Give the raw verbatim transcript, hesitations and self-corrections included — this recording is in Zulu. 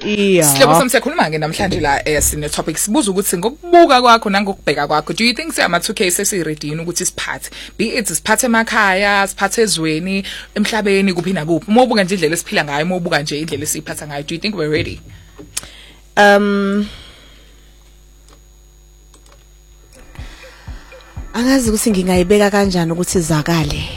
Yeah. Sihloko sami siyakhuluma ke namhlanje la eh, sine topic sibuza ukuthi ngokubuka kwakho nangokubheka kwakho, do you think sama two K sesiready ukuthi siphathe, be it siphathe emakhaya, siphathe ezweni, emhlabeni kuphi nakuphi? Uma ubuka nje indlela esiphila ngayo, uma ubuka nje indlela esiphatha ngayo, do you think we're ready? Um Angazi ukuthi ngingayibeka kanjani ukuthi izakale.